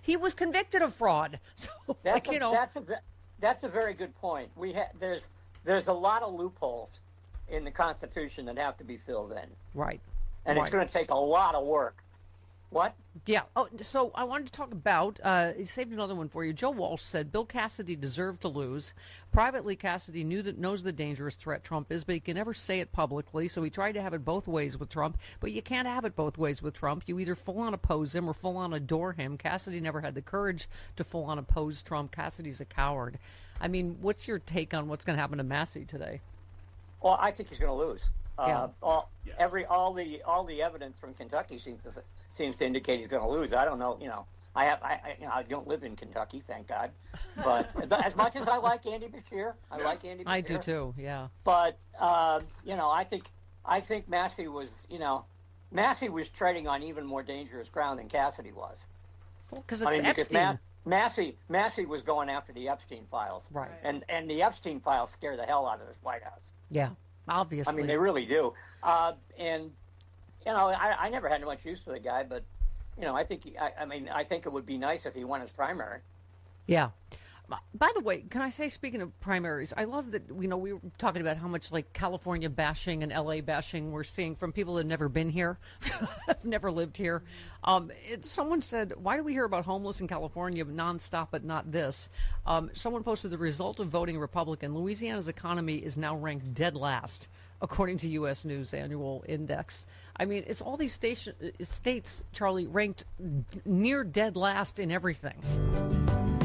he was convicted of fraud. So, That's a very good point. There's a lot of loopholes in the Constitution that have to be filled in. Right. And it's going to take a lot of work. What? Yeah. Oh, so I wanted to talk about, he saved another one for you. Joe Walsh said Bill Cassidy deserved to lose. Privately, Cassidy knows the dangerous threat Trump is, but he can never say it publicly. So he tried to have it both ways with Trump, but you can't have it both ways with Trump. You either full-on oppose him or full-on adore him. Cassidy never had the courage to full-on oppose Trump. Cassidy's a coward. I mean, what's your take on what's going to happen to Massey today? Well, I think he's going to lose. Yeah. All the evidence from Kentucky seems to indicate he's going to lose. I don't know. I don't live in Kentucky, thank God. But as much as I like Andy Beshear, I do too. Yeah. But I think Massey was treading on even more dangerous ground than Cassidy was. Well, because Epstein. Massey was going after the Epstein files, right? And the Epstein files scare the hell out of this White House. Yeah, obviously. I mean, they really do. I never had much use for the guy, but I think it would be nice if he won his primary. Yeah. By the way, can I say, speaking of primaries, I love that, we were talking about how much like California bashing and LA bashing we're seeing from people that have never been here, have never lived here. Someone said, why do we hear about homeless in California nonstop, but not this? Someone posted the result of voting Republican. Louisiana's economy is now ranked dead last, according to U.S. News Annual Index. I mean, it's all these states, Charlie, ranked near dead last in everything.